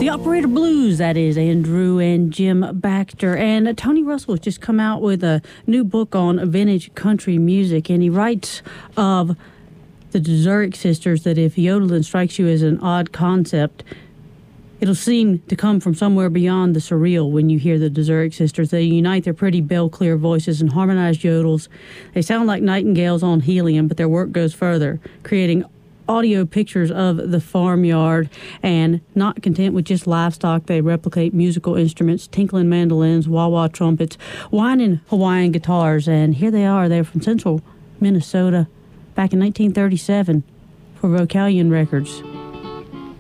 The Operator Blues, that is Andrew and Jim Baxter. And Tony Russell has just come out with a new book on vintage country music, and he writes of the Zurich sisters that if yodeling strikes you as an odd concept, it'll seem to come from somewhere beyond the surreal when you hear the Zurich sisters. They unite their pretty bell-clear voices and harmonized yodels. They sound like nightingales on helium, but their work goes further, creating audio pictures of the farmyard, and not content with just livestock, they replicate musical instruments, tinkling mandolins, wah-wah trumpets, whining Hawaiian guitars, and here they are. They're from central Minnesota back in 1937 for Vocalion Records.